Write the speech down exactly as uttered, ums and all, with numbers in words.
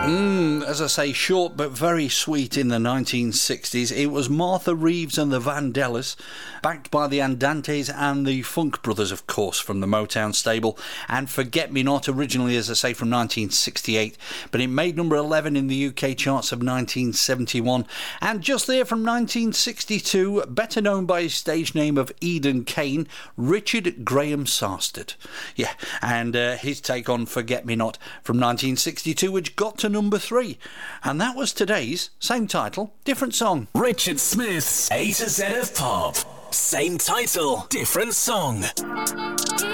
Mm, as I say, short but very sweet in the nineteen sixties. It was Martha Reeves and the Vandellas, backed by the Andantes and the Funk Brothers, of course, from the Motown stable. And Forget Me Not, originally, as I say, from nineteen sixty-eight, but it made number eleven in the U K charts of nineteen seventy-one. And just there from nineteen sixty-two, better known by his stage name of Eden Kane, Richard Graham Sarstead. Yeah, and uh, his take on Forget Me Not from nineteen sixty-two, which got to number three. And that was today's same title, different song. Richard Smith's A to Z of Pop. Same title, different song.